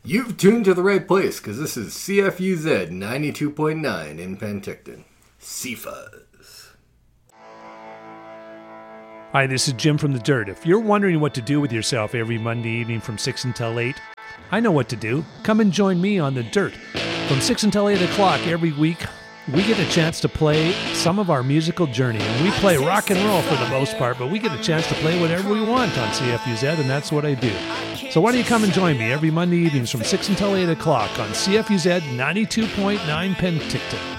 You've tuned to the right place, because this is CFUZ 92.9 in Penticton. CFuzz. Hi, this is Jim from The Dirt. If you're wondering what to do with yourself every Monday evening from 6 until 8, I know what to do. Come and join me on The Dirt. From 6 until 8 o'clock every week, we get a chance to play some of our musical journey. And we play rock and roll for the most part, but we get a chance to play whatever we want on CFUZ, and that's what I do. So why don't you come and join me every Monday evenings from 6 until 8 o'clock on CFUZ 92.9 Penticton.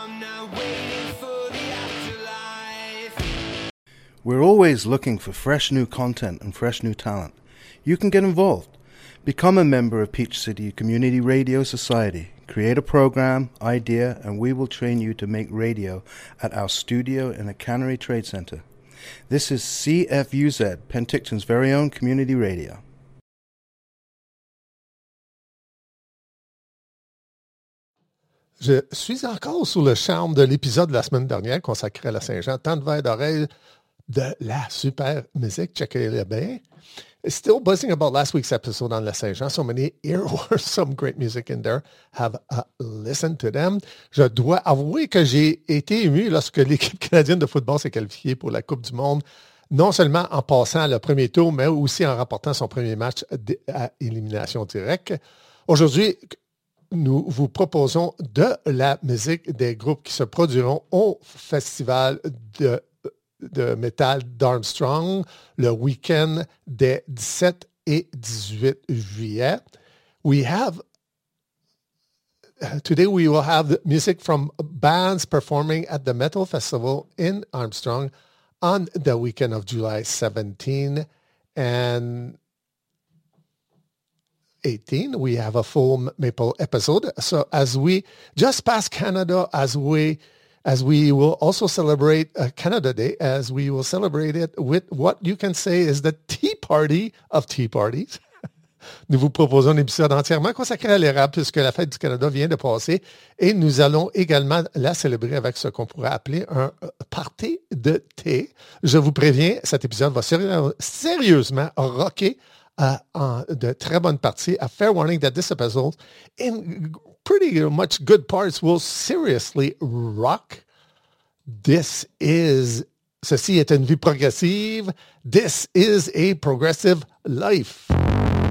We're always looking for fresh new content and fresh new talent. You can get involved. Become a member of Peach City Community Radio Society. Create a program, idea, and we will train you to make radio at our studio in the Cannery Trade Center. This is CFUZ, Penticton's very own community radio. Je suis encore sous le charme de l'épisode de la semaine dernière consacré à la Saint-Jean. Tant de verres d'oreille de la super musique. Checkez-le bien. Still buzzing about last week's episode on La Saint-Jean. So many earworms, some great music in there. Have listened to them. Je dois avouer que j'ai été ému lorsque l'équipe canadienne de football s'est qualifiée pour la Coupe du Monde, non seulement en passant le premier tour, mais aussi en remportant son premier match à élimination directe. Aujourd'hui, nous vous proposons de la musique des groupes qui se produiront au festival de métal d'Armstrong le week-end des 17 et 18 juillet. Today we will have music from bands performing at the Metal Festival in Armstrong on the weekend of July 17 and 18. We have a full Maple episode. So as we just passed Canada, as we will also celebrate Canada Day, as we will celebrate it with what you can say is the Tea Party of Tea Parties. Nous vous proposons un épisode entièrement consacré à l'érable puisque la fête du Canada vient de passer et nous allons également la célébrer avec ce qu'on pourrait appeler un party de thé. Je vous préviens, cet épisode va sérieusement rocker en de très bonnes parties. A fair warning that this episode, in pretty much good parts, will seriously rock. Ceci est une vie progressive. This is a progressive life.